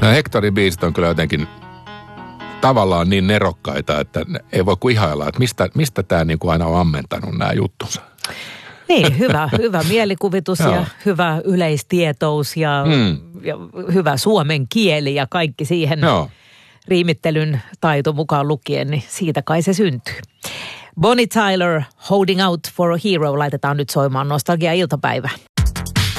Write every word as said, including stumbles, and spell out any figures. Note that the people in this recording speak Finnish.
No Hectorin biisit on kyllä jotenkin tavallaan niin nerokkaita, että ei voi kuin ihailla, että mistä, mistä tämä niin kuin aina on ammentanut nämä juttunsa. Niin, hyvä, hyvä mielikuvitus ja hyvä yleistietous ja, mm. ja hyvä suomen kieli ja kaikki siihen Joo. riimittelyn taito mukaan lukien, niin siitä kai se syntyy. Bonnie Tyler, Holding Out for a Hero, laitetaan nyt soimaan Nostalgia-iltapäivä.